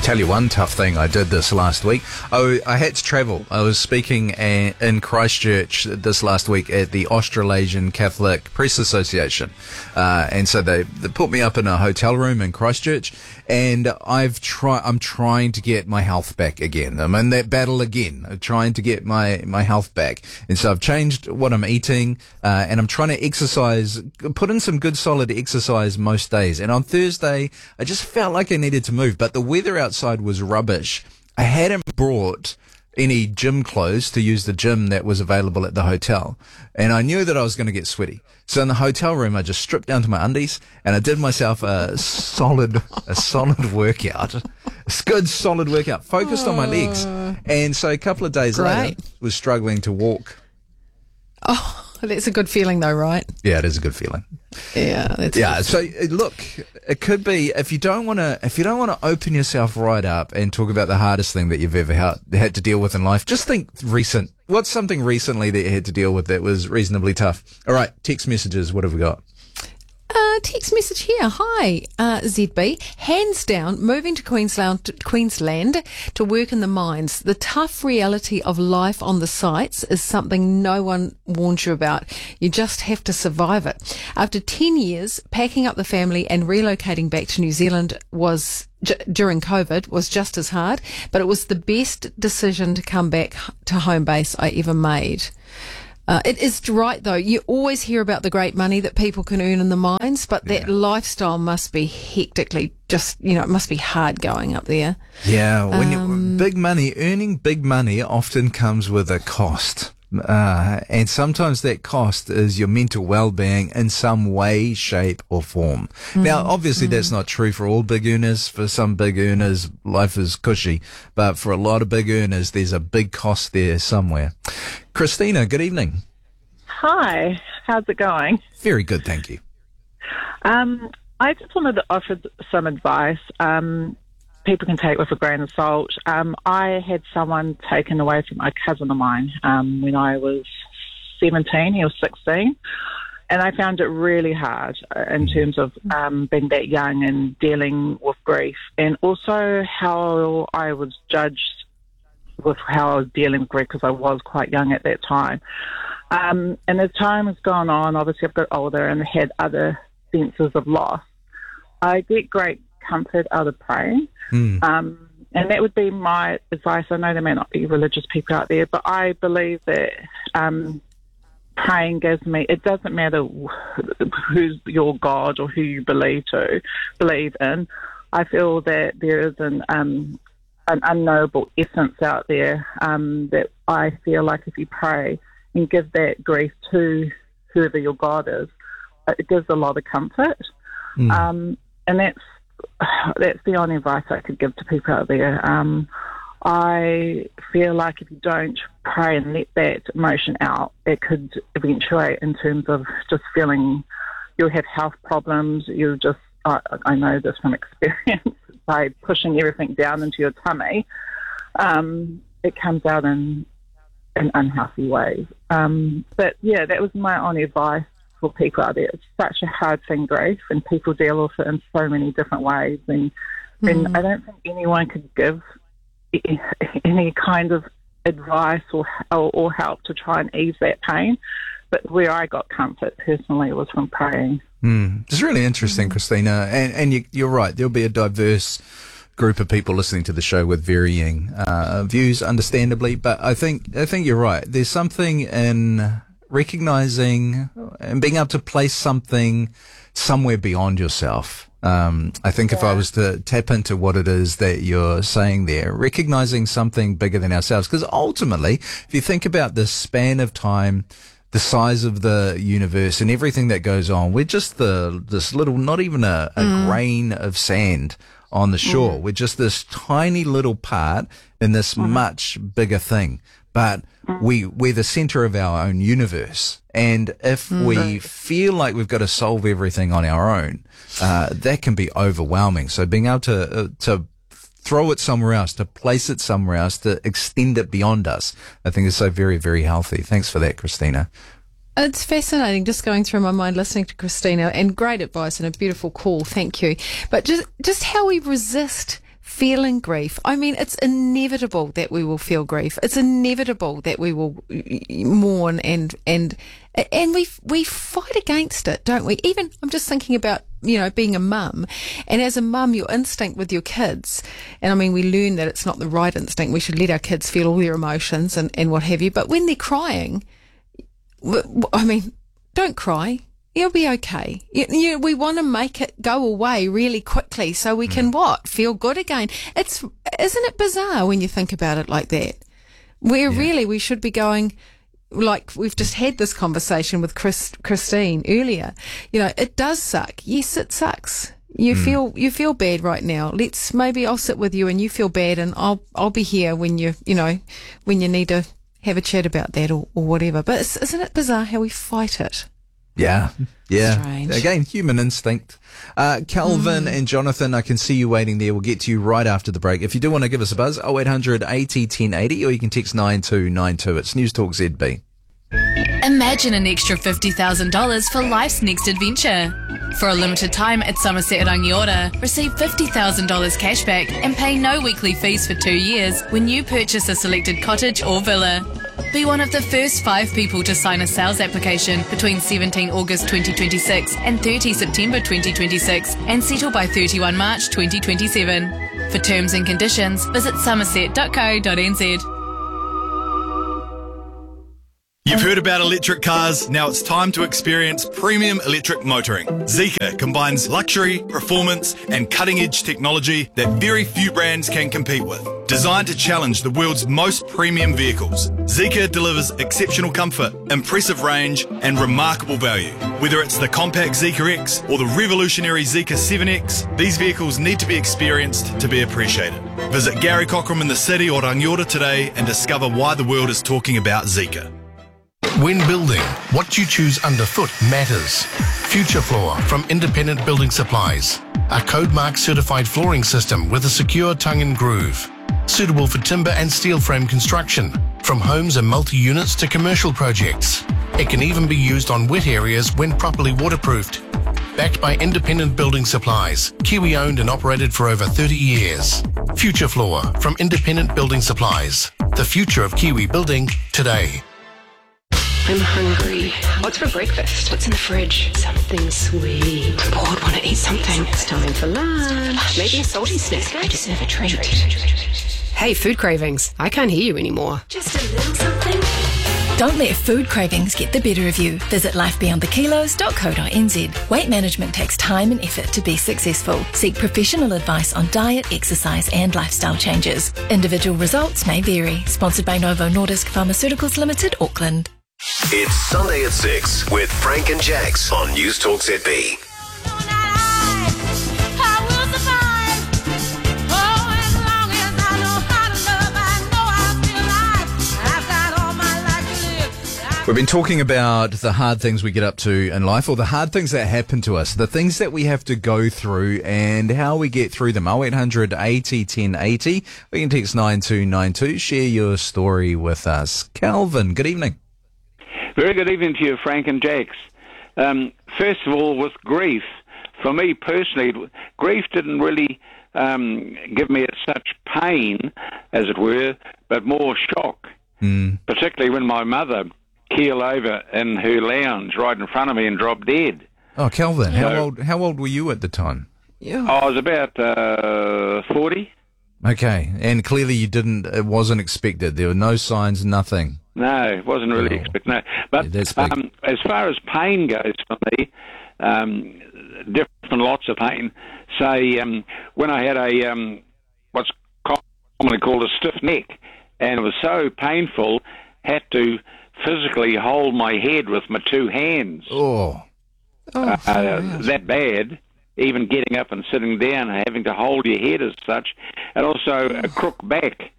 Tell you one tough thing I did this last week. I had to travel. I was speaking in Christchurch this last week at the Australasian Catholic Press Association. And so they put me up in a hotel room in Christchurch, and I'm trying to get my health back again. I'm in that battle again, trying to get my health back. And so I've changed what I'm eating, and I'm trying to exercise, put in some good solid exercise most days. And on Thursday, I just felt like I needed to move, but the weather outside was rubbish. I hadn't brought any gym clothes to use the gym that was available at the hotel, and I knew that I was going to get sweaty. So in the hotel room, I just stripped down to my undies and I did myself a solid workout, a good solid workout, focused on my legs. And so a couple of days later, was struggling to walk. Oh, that's a good feeling though, right? Yeah, it is a good feeling. Yeah. So look, it could be if you don't want to open yourself right up and talk about the hardest thing that you've ever had to deal with in life. Just think recent. What's something recently that you had to deal with that was reasonably tough? All right, text messages. What have we got? Text message here. Hi, ZB. Hands down, moving to Queensland to work in the mines. The tough reality of life on the sites is something no one warns you about. You just have to survive it. After 10 years, packing up the family and relocating back to New Zealand during COVID was just as hard, but it was the best decision to come back to home base I ever made. It is right, though. You always hear about the great money that people can earn in the mines, but that lifestyle must be hectically it must be hard going up there. Yeah, when earning big money often comes with a cost. And sometimes that cost is your mental well-being in some way, shape or form. Now, obviously that's not true for all big earners. For some big earners, life is cushy. But for a lot of big earners, there's a big cost there somewhere. Christina, good evening. Hi, how's it going? Very good, thank you. I just wanted to offer some advice. People can take with a grain of salt. I had someone taken away from a cousin of mine when I was 17. He was 16. And I found it really hard in terms of being that young and dealing with grief, and also how I was judged with how I was dealing with grief because I was quite young at that time. And as time has gone on, obviously I've got older and had other senses of loss. I get great comfort out of praying. And that would be my advice. I know there may not be religious people out there, but I believe that praying gives me, it doesn't matter who's your God or who you believe in. I feel that there is an unknowable essence out there that I feel like if you pray and give that grief to whoever your God is, it gives a lot of comfort. And that's the only advice I could give to people out there. I feel like if you don't pray and let that emotion out, it could eventuate in terms of just feeling you'll have health problems. You'll just, I know this from experience, by pushing everything down into your tummy, it comes out in unhealthy ways. But yeah, that was my only advice for people out there. It's such a hard thing, grief, and people deal with it in so many different ways. And I don't think anyone could give any kind of advice or help to try and ease that pain. But where I got comfort personally was from praying. It's really interesting, Christina, and you're right. There'll be a diverse group of people listening to the show with varying views, understandably. But I think you're right. There's something in recognizing and being able to place something somewhere beyond yourself. I think if I was to tap into what it is that you're saying there, recognizing something bigger than ourselves, because ultimately, if you think about the span of time, the size of the universe and everything that goes on, we're just this little, not even a grain of sand on the shore. We're just this tiny little part in this much bigger thing. But we're the center of our own universe. And if we feel like we've got to solve everything on our own, that can be overwhelming. So being able to throw it somewhere else, to place it somewhere else, to extend it beyond us, I think is so very, very healthy. Thanks for that, Christina. It's fascinating just going through my mind listening to Christina, and great advice and a beautiful call. Thank you. But just how we resist feeling grief. I mean, it's inevitable that we will feel grief. It's inevitable that we will mourn and we fight against it, don't we? Even, I'm just thinking about, being a mum, and as a mum, your instinct with your kids, and I mean, we learn that it's not the right instinct. We should let our kids feel all their emotions and what have you. But when they're crying, I mean, don't cry. You'll be okay. We want to make it go away really quickly so we can feel good again. Isn't it bizarre when you think about it like that? Really, we should be going, like we've just had this conversation with Christine earlier. It does suck. Yes, it sucks. You feel bad right now. Maybe I'll sit with you and you feel bad, and I'll be here when when you need to have a chat about that or whatever. But isn't it bizarre how we fight it? Yeah. Strange. Again, human instinct. Calvin and Jonathan, I can see you waiting there. We'll get to you right after the break. If you do want to give us a buzz, 0800 80 1080, or you can text 9292. It's News Talk ZB. Imagine an extra $50,000 for life's next adventure. For a limited time at Somerset Rangiora, receive $50,000 cashback and pay no weekly fees for 2 years when you purchase a selected cottage or villa. Be one of the first 5 people to sign a sales application between 17 August 2026 and 30 September 2026 and settle by 31 March 2027. For terms and conditions, visit somerset.co.nz. You've heard about electric cars, now it's time to experience premium electric motoring. Zeekr combines luxury, performance and cutting-edge technology that very few brands can compete with. Designed to challenge the world's most premium vehicles, Zeekr delivers exceptional comfort, impressive range and remarkable value. Whether it's the compact Zeekr X or the revolutionary Zeekr 7X, these vehicles need to be experienced to be appreciated. Visit Gary Cockram in the city or Rangiora today and discover why the world is talking about Zeekr. When building, what you choose underfoot matters. Future Floor from Independent Building Supplies. A Code Mark certified flooring system with a secure tongue and groove. Suitable for timber and steel frame construction, from homes and multi-units to commercial projects. It can even be used on wet areas when properly waterproofed. Backed by Independent Building Supplies, Kiwi owned and operated for over 30 years. Future Floor from Independent Building Supplies. The future of Kiwi building today. I'm hungry. What's for breakfast? What's in the fridge? Something sweet. I'm bored, want to eat something. It's time for lunch. Maybe a salty snack. I deserve a treat. Hey, food cravings. I can't hear you anymore. Just a little something. Don't let food cravings get the better of you. Visit lifebeyondthekilos.co.nz. Weight management takes time and effort to be successful. Seek professional advice on diet, exercise and lifestyle changes. Individual results may vary. Sponsored by Novo Nordisk Pharmaceuticals Limited, Auckland. It's Sunday at 6 with Frank and Jax on News Talk ZB. We've been talking about the hard things we get up to in life, or the hard things that happen to us, the things that we have to go through and how we get through them. 0800 80 1080. We can text 9292. Share your story with us. Calvin, good evening. Very good evening to you, Frank and Jax. First of all, with grief, for me personally, grief didn't really give me such pain, as it were, but more shock, particularly when my mother keeled over in her lounge right in front of me and dropped dead. Oh, Calvin, how old were you at the time? Yeah. I was about 40. Okay, and clearly it wasn't expected. There were no signs, nothing. No, it wasn't really expected. No. But Yeah, as far as pain goes for me, different lots of pain. Say, when I had a what's commonly called a stiff neck, and it was so painful, had to physically hold my head with my 2 hands. That bad. Even getting up and sitting down and having to hold your head as such, and also a crook back.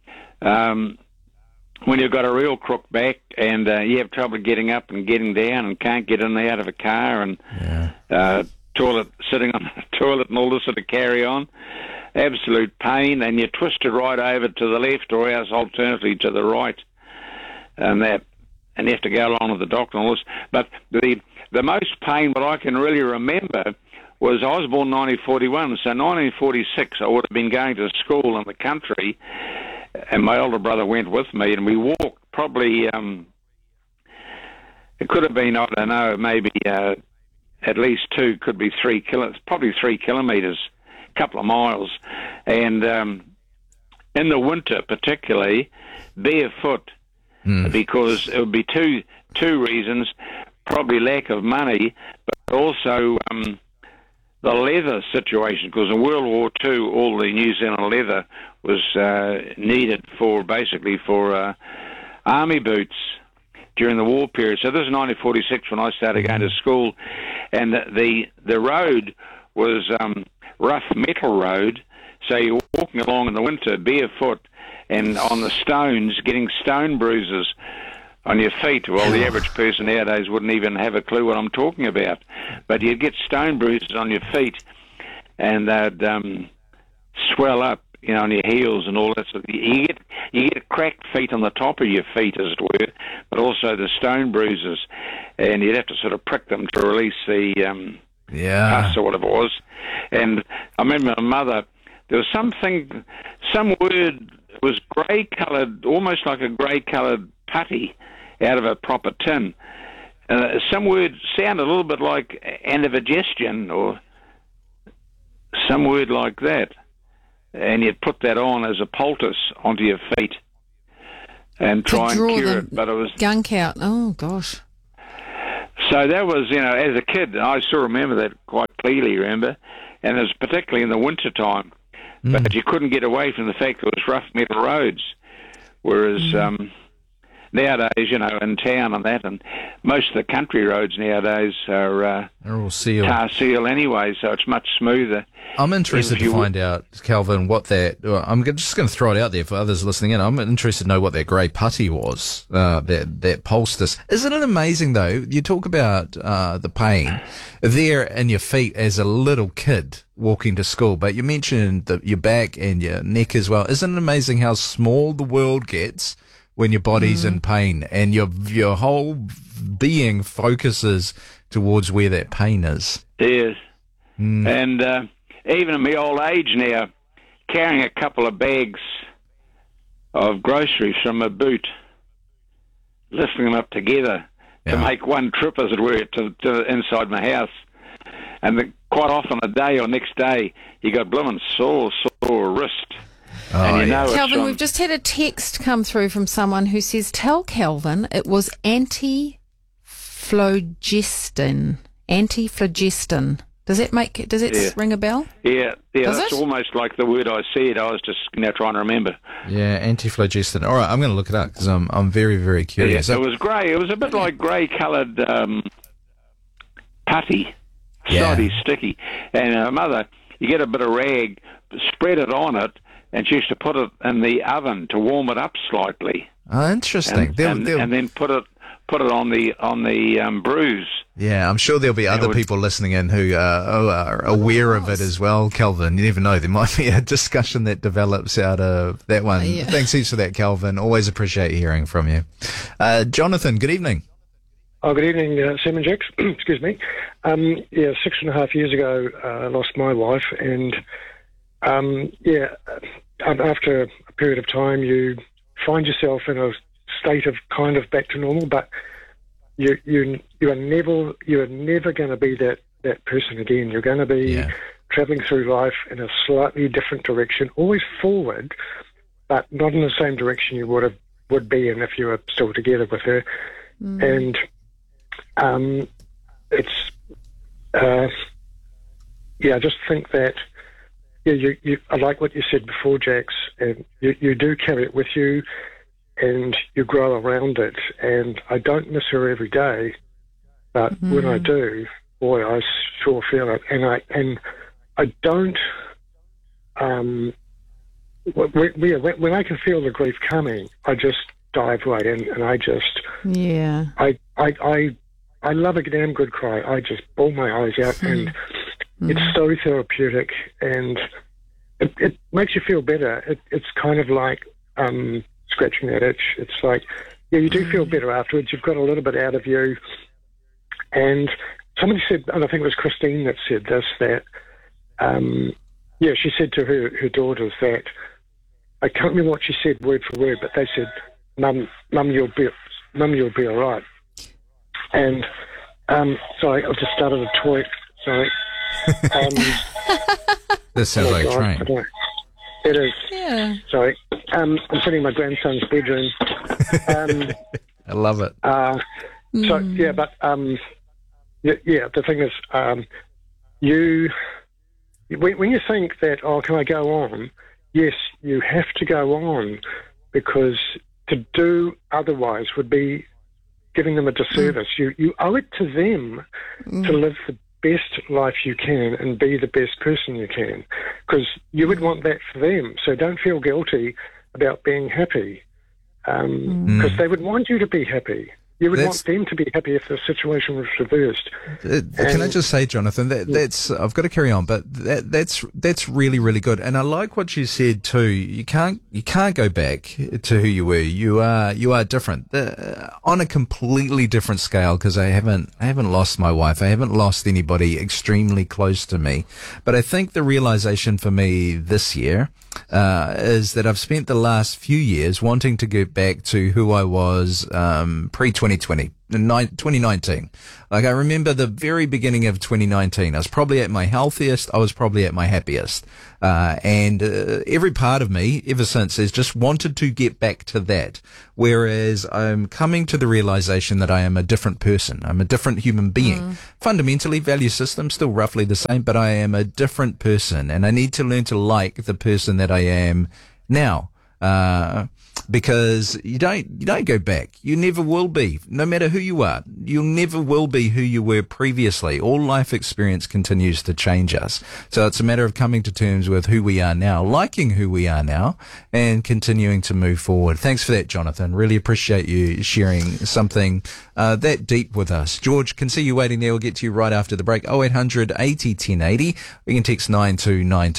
When you've got a real crook back and you have trouble getting up and getting down and can't get in and out of a car and sitting on the toilet and all this sort of carry on, absolute pain, and you're twisted right over to the left or else alternatively to the right, and you have to go along with the doctor and all this. But the most pain, what I can really remember, was I was born 1941, so 1946 I would have been going to school in the country, and my older brother went with me, and we walked probably, it could have been, I don't know, maybe at least 2, could be 3 probably 3 kilometres, a couple of miles, and in the winter particularly, barefoot, because it would be two reasons, probably lack of money, but also the leather situation, because in World War II, all the New Zealand leather was needed for army boots during the war period. So this is 1946 when I started going to school, and the road was rough metal road, so you're walking along in the winter barefoot and on the stones, getting stone bruises on your feet. Well, the average person nowadays wouldn't even have a clue what I'm talking about. But you'd get stone bruises on your feet, and they'd swell up, on your heels and all that. So you get cracked feet on the top of your feet, as it were, but also the stone bruises, and you'd have to sort of prick them to release the pus or whatever it was. And I remember my mother, there was some word was grey-coloured, almost like a grey-coloured putty out of a proper tin. Some word sounded a little bit like antidigestion or some word like that. And you'd put that on as a poultice onto your feet and try and cure it. But it was gunk out. Oh, gosh. So that was, as a kid, I still remember that quite clearly, remember? And it was particularly in the winter time. But you couldn't get away from the fact that it was rough metal roads. Whereas nowadays, in town and that, and most of the country roads nowadays are all sealed. Tar seal anyway, so it's much smoother. I'm interested to find out, Calvin, what that... I'm just going to throw it out there for others listening in. I'm interested to know what that grey putty was, that poultice. Isn't it amazing, though? You talk about the pain there in your feet as a little kid walking to school, but you mentioned your back and your neck as well. Isn't it amazing how small the world gets when your body's in pain and your whole being focuses towards where that pain is? Yes. And even in my old age now, carrying a couple of bags of groceries from a boot, lifting them up together to make one trip, as it were, to inside my house. And quite often a day or next day, you got blooming sore wrist. And Calvin, we've just had a text come through from someone who says, tell Calvin it was anti-phlogiston. Anti-phlogiston. Does it ring a bell? Yeah, that's almost like the word I said. I was just now trying to remember. Yeah, anti-phlogiston. All right, I'm going to look it up because I'm very, very curious. Yeah, it was grey. It was a bit like grey-coloured putty, slightly sticky. And mother, you get a bit of rag, spread it on it, and she used to put it in the oven to warm it up slightly. Oh, interesting. And then put it on the bruise. Yeah, I'm sure there'll be other people listening in who are aware of it as well, Calvin. You never know. There might be a discussion that develops out of that one. Thanks heaps for that, Calvin. Always appreciate hearing from you. Jonathan, good evening. Oh, good evening, Sam and Jax. Excuse me. 6.5 years ago, I lost my wife, and after a period of time, you find yourself in a state of kind of back to normal, but you are never going to be that person again. You're going to be travelling through life in a slightly different direction, always forward, but not in the same direction you would be in if you were still together with her. And I just think that I like what you said before, Jax, and you do carry it with you, and you grow around it. And I don't miss her every day, but when I do, boy, I sure feel it. And I don't. When I can feel the grief coming, I just dive right in, and I just I love a damn good cry. I just bawl my eyes out, and it's so therapeutic, and it makes you feel better. It's kind of like scratching that itch. It's like, you do feel better afterwards. You've got a little bit out of you, and somebody said, and I think it was Christine that said this, that, she said to her daughters that, I can't remember what she said word for word, but they said, Mum, you'll be all right. And, sorry, I've just started a toy. Sorry. This sounds like a train. It is. Yeah. Sorry. I'm sitting in my grandson's bedroom. I love it. So, yeah, but, the thing is, when you think that, can I go on? Yes, you have to go on, because to do otherwise would be giving them a disservice. You owe it to them to live the best life you can and be the best person you can, because you would want that for them. So don't feel guilty about being happy, because they would want you to be happy. You would want them to be happy if the situation was reversed. Can I just say, Jonathan, that's I've got to carry on, but that's really, really good. And I like what you said too. You can't go back to who you were. You are different on a completely different scale, because I haven't lost my wife. I haven't lost anybody extremely close to me. But I think the realization for me this year is that I've spent the last few years wanting to get back to who I was pre-2020, 2019. Like, I remember the very beginning of 2019. I was probably at my healthiest. I was probably at my happiest. And every part of me ever since has just wanted to get back to that. Whereas I'm coming to the realization that I am a different person. I'm a different human being. Fundamentally, value system still roughly the same, but I am a different person, and I need to learn to like the person that I am now. Because you don't go back. You never will be. No matter who you are, you'll never will be who you were previously. All life experience continues to change us. So it's a matter of coming to terms with who we are now, liking who we are now, and continuing to move forward. Thanks for that, Jonathan. Really appreciate you sharing something that deep with us. George, can see you waiting there. We'll get to you right after the break. 0800 80 1080. We can text 9292.